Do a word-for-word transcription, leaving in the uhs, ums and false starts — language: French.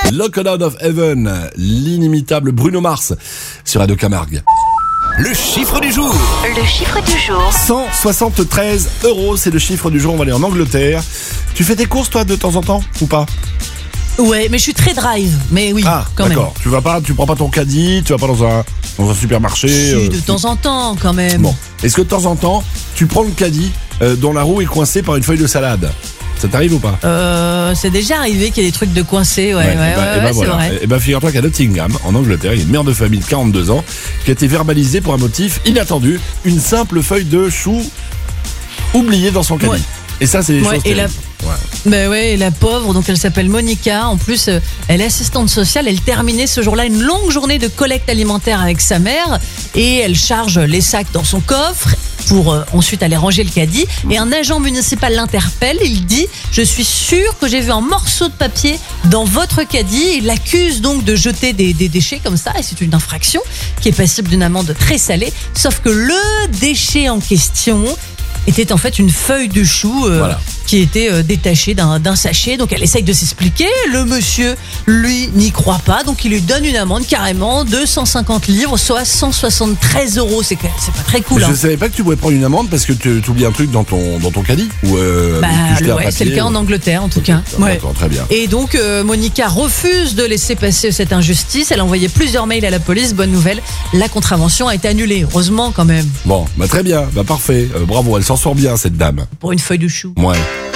Locked Out of Heaven, l'inimitable Bruno Mars sur Radio Camargue. Le chiffre du jour. Le chiffre du jour. cent soixante-treize euros, c'est le chiffre du jour. On va aller en Angleterre. Tu fais tes courses, toi, de temps en temps, ou pas? Ouais, mais je suis très drive. Mais oui, Ah, quand même. d'accord. Tu vas pas, tu prends pas ton caddie, tu vas pas dans un, dans un supermarché. Si, euh, de temps en temps, quand même. Bon. Est-ce que de temps en temps, tu prends le caddie euh, dont la roue est coincée par une feuille de salade? Ça t'arrive ou pas? Euh, c'est déjà arrivé qu'il y ait des trucs de coincés, ouais, ouais, ouais, et bah, ouais, et bah ouais, voilà. c'est vrai. Et bah figure-toi qu'à Nottingham, en Angleterre, il y a une mère de famille de quarante-deux ans qui a été verbalisée pour un motif inattendu, une simple feuille de chou oubliée dans son caddie. Ouais. Et ça, c'est des Ouais, choses et la- terribles. Ouais. Ben ouais, et la pauvre, donc elle s'appelle Monica. En plus, euh, elle est assistante sociale. Elle terminait ce jour-là une longue journée de collecte alimentaire avec sa mère et elle charge les sacs dans son coffre pour euh, ensuite aller ranger le caddie. Et un agent municipal l'interpelle. Il dit: je suis sûr que j'ai vu un morceau de papier dans votre caddie. Il l'accuse donc de jeter des, des déchets comme ça et c'est une infraction qui est passible d'une amende très salée. Sauf que le déchet en question était en fait une feuille de chou euh, Voilà. qui était euh, détachée d'un, d'un sachet. Donc elle essaye de s'expliquer. Le monsieur, lui, n'y croit pas. Donc il lui donne une amende carrément de cent cinquante livres, soit cent soixante-treize euros. C'est, c'est pas très cool. Je Hein. savais pas que tu pouvais prendre une amende parce que tu oublies un truc dans ton, dans ton caddie ou euh, Bah, tu jetais le- un ouais, papier, c'est le cas ou- en Angleterre en tout Ok, cas. Ouais. D'accord, très bien. Et donc euh, Monica refuse de laisser passer cette injustice. Elle a envoyé plusieurs mails à la police. Bonne nouvelle, la contravention a été annulée. Heureusement quand même. Bon, bah très bien, bah parfait. Euh, bravo, elle s'en sort bien cette dame. Pour une feuille de chou. Ouais.